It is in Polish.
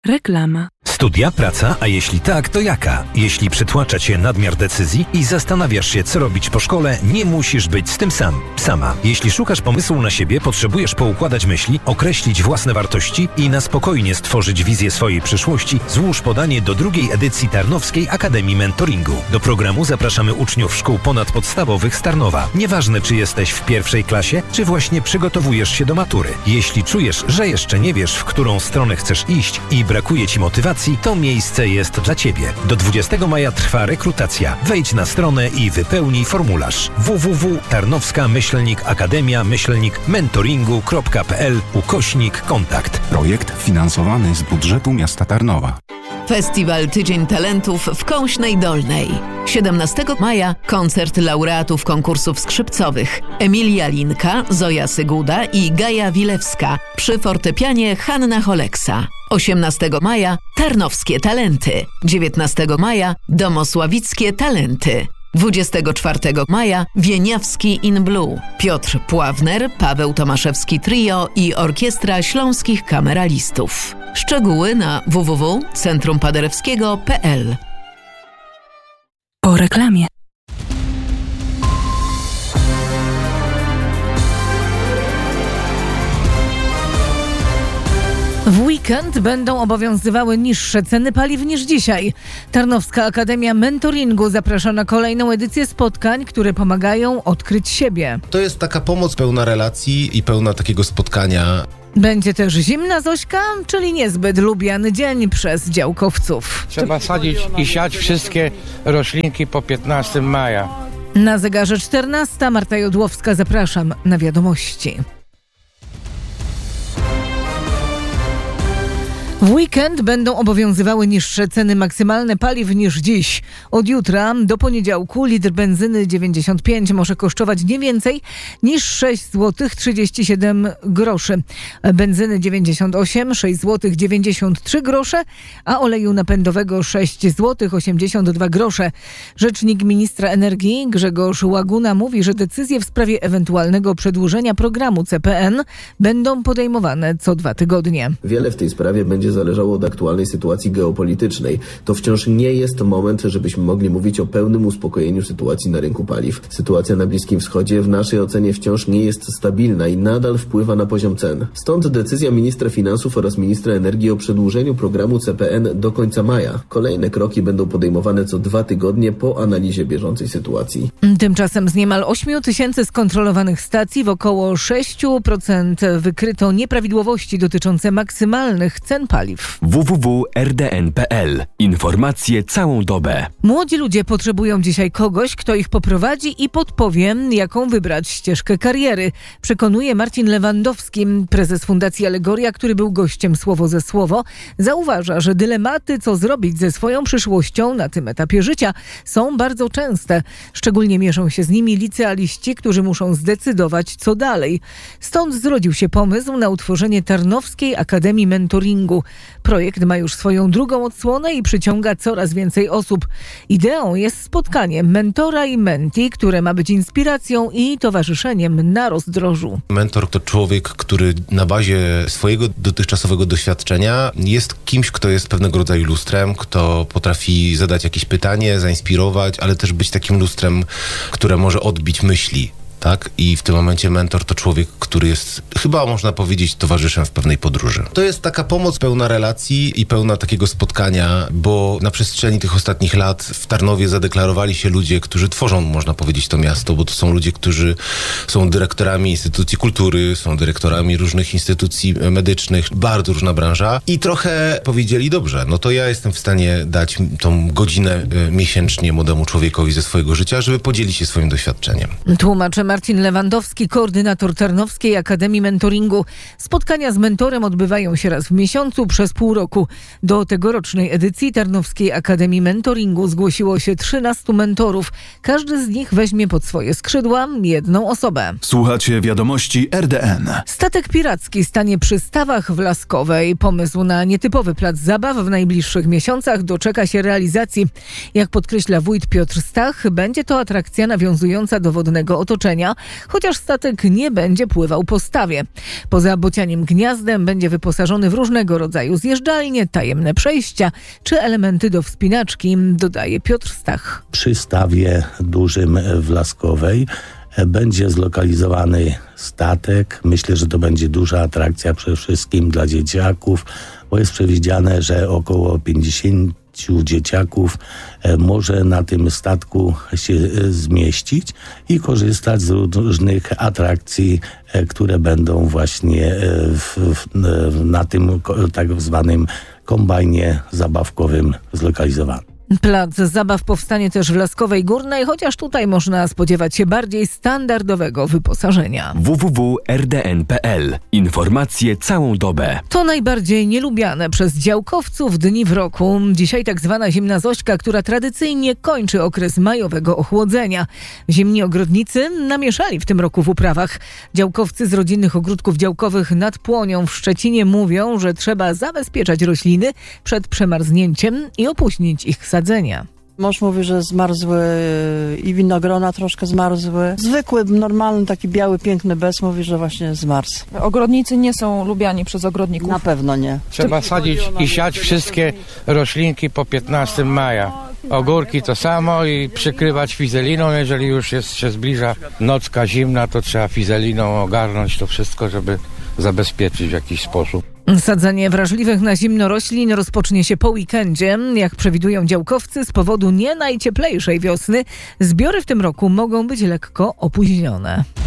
Reklama. Studia, praca, a jeśli tak, to jaka? Jeśli przytłacza Cię nadmiar decyzji i zastanawiasz się, co robić po szkole, nie musisz być z tym sama. Jeśli szukasz pomysłu na siebie, potrzebujesz poukładać myśli, określić własne wartości i na spokojnie stworzyć wizję swojej przyszłości, złóż podanie do drugiej edycji Tarnowskiej Akademii Mentoringu. Do programu zapraszamy uczniów szkół ponadpodstawowych z Tarnowa. Nieważne, czy jesteś w pierwszej klasie, czy właśnie przygotowujesz się do matury. Jeśli czujesz, że jeszcze nie wiesz, w którą stronę chcesz iść i brakuje Ci motywacji, to miejsce jest dla Ciebie. Do 20 maja trwa rekrutacja. Wejdź na stronę i wypełnij formularz www.tarnowska-akademia-mentoringu.pl/kontakt. Projekt finansowany z budżetu miasta Tarnowa. Festiwal Tydzień Talentów w Kąśnej Dolnej. 17 maja koncert laureatów konkursów skrzypcowych Emilia Linka, Zoja Syguda i Gaja Wilewska przy fortepianie Hanna Holeksa. 18 maja Tarnowskie Talenty. 19 maja Domosławickie Talenty. 24 maja Wieniawski in Blue. Piotr Pławner, Paweł Tomaszewski Trio i Orkiestra Śląskich Kameralistów. Szczegóły na www.centrumpaderewskiego.pl. Po reklamie. W weekend będą obowiązywały niższe ceny paliw niż dzisiaj. Tarnowska Akademia Mentoringu zaprasza na kolejną edycję spotkań, które pomagają odkryć siebie. To jest taka pomoc pełna relacji i pełna takiego spotkania. Będzie też zimna Zośka, czyli niezbyt lubiany dzień przez działkowców. Trzeba sadzić i siać wszystkie roślinki po 15 maja. Na zegarze 14. Marta Jodłowska, zapraszam na wiadomości. W weekend będą obowiązywały niższe ceny maksymalne paliw niż dziś. Od jutra do poniedziałku litr benzyny 95 może kosztować nie więcej niż 6,37 zł. Benzyny 98 6,93 zł, a oleju napędowego 6,82 zł. Rzecznik ministra energii Grzegorz Łaguna mówi, że decyzje w sprawie ewentualnego przedłużenia programu CPN będą podejmowane co 2 tygodnie. Wiele w tej sprawie będzie zależało od aktualnej sytuacji geopolitycznej. To wciąż nie jest moment, żebyśmy mogli mówić o pełnym uspokojeniu sytuacji na rynku paliw. Sytuacja na Bliskim Wschodzie w naszej ocenie wciąż nie jest stabilna i nadal wpływa na poziom cen. Stąd decyzja ministra finansów oraz ministra energii o przedłużeniu programu CPN do końca maja. Kolejne kroki będą podejmowane co 2 tygodnie po analizie bieżącej sytuacji. Tymczasem z niemal 8 tysięcy skontrolowanych stacji w około 6% wykryto nieprawidłowości dotyczące maksymalnych cen paliw. www.rdn.pl. Informacje całą dobę. Młodzi ludzie potrzebują dzisiaj kogoś, kto ich poprowadzi i podpowie, jaką wybrać ścieżkę kariery. Przekonuje Marcin Lewandowski, prezes Fundacji Alegoria, który był gościem Słowo ze Słowo. Zauważa, że dylematy, co zrobić ze swoją przyszłością na tym etapie życia, są bardzo częste. Szczególnie mierzą się z nimi licealiści, którzy muszą zdecydować, co dalej. Stąd zrodził się pomysł na utworzenie Tarnowskiej Akademii Mentoringu. Projekt ma już swoją drugą odsłonę i przyciąga coraz więcej osób. Ideą jest spotkanie mentora i menti, które ma być inspiracją i towarzyszeniem na rozdrożu. Mentor to człowiek, który na bazie swojego dotychczasowego doświadczenia jest kimś, kto jest pewnego rodzaju lustrem, kto potrafi zadać jakieś pytanie, zainspirować, ale też być takim lustrem, które może odbić myśli. Tak? I w tym momencie mentor to człowiek, który jest, chyba można powiedzieć, towarzyszem w pewnej podróży. To jest taka pomoc pełna relacji i pełna takiego spotkania, bo na przestrzeni tych ostatnich lat w Tarnowie zadeklarowali się ludzie, którzy tworzą, można powiedzieć, to miasto, bo to są ludzie, którzy są dyrektorami instytucji kultury, są dyrektorami różnych instytucji medycznych, bardzo różna branża i trochę powiedzieli, dobrze, no to ja jestem w stanie dać tą godzinę miesięcznie młodemu człowiekowi ze swojego życia, żeby podzielić się swoim doświadczeniem. Tłumaczy Marcin Lewandowski, koordynator Tarnowskiej Akademii Mentoringu. Spotkania z mentorem odbywają się raz w miesiącu przez pół roku. Do tegorocznej edycji Tarnowskiej Akademii Mentoringu zgłosiło się 13 mentorów. Każdy z nich weźmie pod swoje skrzydła jedną osobę. Słuchacie wiadomości RDN. Statek piracki stanie przy Stawach w Laskowej. Pomysł na nietypowy plac zabaw w najbliższych miesiącach doczeka się realizacji. Jak podkreśla wójt Piotr Stach, będzie to atrakcja nawiązująca do wodnego otoczenia. położenia, chociaż statek nie będzie pływał po stawie. Poza bocianim gniazdem będzie wyposażony w różnego rodzaju zjeżdżalnie, tajemne przejścia czy elementy do wspinaczki, dodaje Piotr Stach. Przy stawie dużym w Laskowej będzie zlokalizowany statek. Myślę, że to będzie duża atrakcja przede wszystkim dla dzieciaków, bo jest przewidziane, że około 50 dzieciaków może na tym statku się zmieścić i korzystać z różnych atrakcji, które będą właśnie na tym tak zwanym kombajnie zabawkowym zlokalizowane. Plac zabaw powstanie też w Laskowej Górnej, chociaż tutaj można spodziewać się bardziej standardowego wyposażenia. www.rdn.pl. Informacje całą dobę. To najbardziej nielubiane przez działkowców dni w roku. Dzisiaj tak zwana zimna Zośka, która tradycyjnie kończy okres majowego ochłodzenia. Zimni ogrodnicy namieszali w tym roku w uprawach. Działkowcy z rodzinnych ogródków działkowych nad Płonią w Szczecinie mówią, że trzeba zabezpieczać rośliny przed przemarznięciem i opóźnić ich sadzenia. Mąż mówi, że zmarzły i winogrona troszkę zmarzły. Zwykły, normalny, taki biały, piękny bez mówi, że właśnie zmarzł. Ogrodnicy nie są lubiani przez ogrodników? Na pewno nie. Trzeba sadzić i siać wszystkie roślinki po 15 maja. Ogórki to samo i przykrywać fizeliną, jeżeli już się zbliża nocka zimna, to trzeba fizeliną ogarnąć to wszystko, żeby zabezpieczyć w jakiś sposób. Sadzenie wrażliwych na zimno roślin rozpocznie się po weekendzie. Jak przewidują działkowcy, z powodu nie najcieplejszej wiosny zbiory w tym roku mogą być lekko opóźnione.